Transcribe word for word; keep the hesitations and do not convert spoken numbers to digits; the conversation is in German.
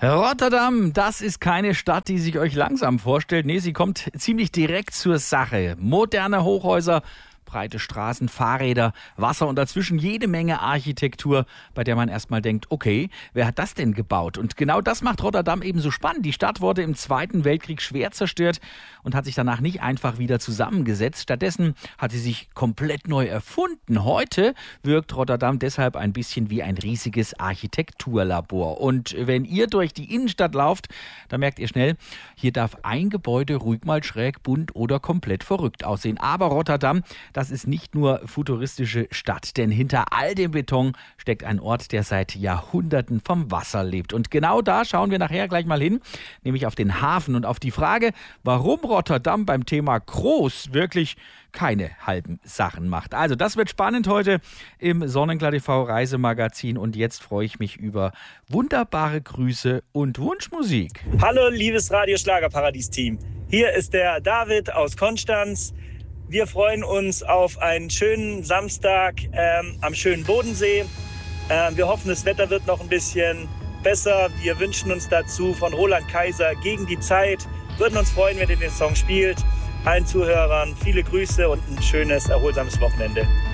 Rotterdam, das ist keine Stadt, die sich euch langsam vorstellt. Nee, sie kommt ziemlich direkt zur Sache. Moderne Hochhäuser, breite Straßen, Fahrräder, Wasser und dazwischen jede Menge Architektur, bei der man erstmal denkt, okay, wer hat das denn gebaut? Und genau das macht Rotterdam eben so spannend. Die Stadt wurde im Zweiten Weltkrieg schwer zerstört und hat sich danach nicht einfach wieder zusammengesetzt. Stattdessen hat sie sich komplett neu erfunden. Heute wirkt Rotterdam deshalb ein bisschen wie ein riesiges Architekturlabor. Und wenn ihr durch die Innenstadt lauft, dann merkt ihr schnell, hier darf ein Gebäude ruhig mal schräg, bunt oder komplett verrückt aussehen. Aber Rotterdam, das ist nicht nur futuristische Stadt, denn hinter all dem Beton steckt ein Ort, der seit Jahrhunderten vom Wasser lebt. Und genau da schauen wir nachher gleich mal hin, nämlich auf den Hafen und auf die Frage, warum Rotterdam beim Thema groß wirklich keine halben Sachen macht. Also das wird spannend heute im Sonnenklar T V Reisemagazin und jetzt freue ich mich über wunderbare Grüße und Wunschmusik. Hallo liebes Radio Schlagerparadies Team, hier ist der David aus Konstanz. Wir freuen uns auf einen schönen Samstag ähm, am schönen Bodensee. Ähm, wir hoffen, das Wetter wird noch ein bisschen besser. Wir wünschen uns dazu von Roland Kaiser Gegen die Zeit. Würden uns freuen, wenn ihr den Song spielt. Allen Zuhörern viele Grüße und ein schönes, erholsames Wochenende.